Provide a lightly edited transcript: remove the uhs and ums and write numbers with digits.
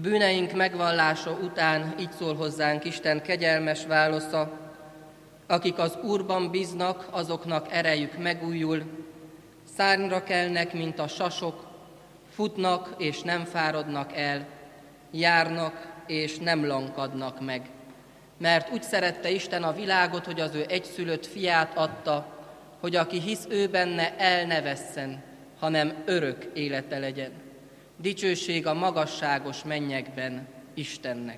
Bűneink megvallása után így szól hozzánk Isten kegyelmes válasza: akik az Úrban bíznak, azoknak erejük megújul, szárnyra kelnek, mint a sasok, futnak és nem fáradnak el, járnak és nem lankadnak meg. Mert úgy szerette Isten a világot, hogy az ő egyszülött fiát adta, hogy aki hisz ő benne, el ne vesszen, hanem örök élete legyen. Dicsőség a magasságos mennyekben Istennek.